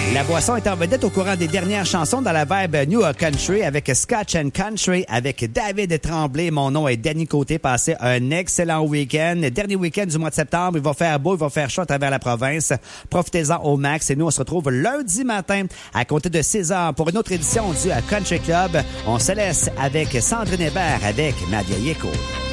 La boisson est en vedette au courant des dernières chansons dans la vibe New Country avec Scotch and Country avec David Tremblay. Mon nom est Danny Côté. Passez un excellent week-end. Dernier week-end du mois de septembre. Il va faire beau, il va faire chaud à travers la province. Profitez-en au max. Et nous, on se retrouve lundi matin à compter de 6 heures pour une autre édition du Country Club. On se laisse avec Sandrine Hébert avec Ma vieille écho.